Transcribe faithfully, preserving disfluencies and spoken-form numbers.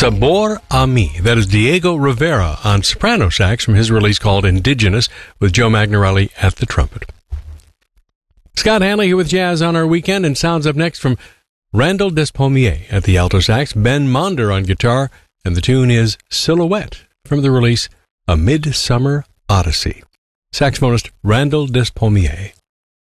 Sabor a Mi. That is Diego Rivera on soprano sax from his release called Indigenous with Joe Magnarelli at the trumpet. Scott Hanley here with Jazz on our weekend, and sounds up next from Randall Despommier at the alto sax, Ben Monder on guitar, and the tune is Silhouette from the release A Midsummer Odyssey. Saxophonist Randall Despommier.